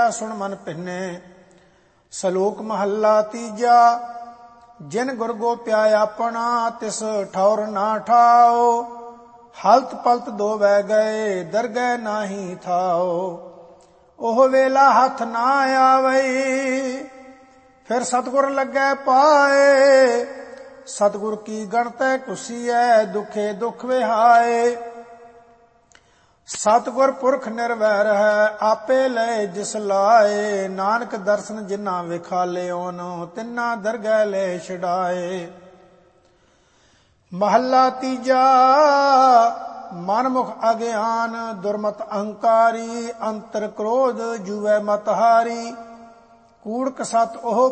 ਕਹਿਆ ਸੁਣ ਮਨ ਭਿੰਨੇ। ਸਲੋਕ ਮਹੱਲਾ ਤੀਜਾ। ਜਿਨ ਗੁਰ ਗੋਪਿਆ ਆਪਣਾ ਤਿਸ ਠੌਰ ਨਾ ਠਾਓ। ਹਲਤ ਪਲਤ ਦੋ ਵਹਿ ਗਏ ਦਰਗਹਿ ਨਾਹੀ ਥਾਓ। ਉਹ ਵੇਲਾ ਹੱਥ ਨਾ ਆਵਈ ਫਿਰ ਸਤਿਗੁਰ ਲੱਗੈ ਪਾਏ। ਸਤਿਗੁਰ ਕੀ ਗਣਤੈ ਕੁਸੀਐ ਦੁਖੇ ਦੁਖ ਵਿਹਾਏ। ਸਤਿਗੁਰ ਪੁਰਖ ਨਿਰਵੈਰ ਹੈ ਆਪੇ ਲਏ ਜਿਸ ਲਾਏ। ਨਾਨਕ ਦਰਸ਼ਨ ਜਿਨ੍ਹਾਂ ਵਿਖਾਲਿਓਨ ਤਿੰਨਾ ਦਰਗਹਿ ਲੈ ਛਡਾਏ। ਮਹੱਲਾ ਤੀਜਾ। ਮਨਮੁਖ ਅਗਿਆਨ ਦੁਰਮਤ ਅਹੰਕਾਰੀ। ਅੰਤਰ ਕ੍ਰੋਧ ਜੂਐ ਮਤ ਹਾਰੀ। ਕੂੜਕ ਸਤ ਉਹ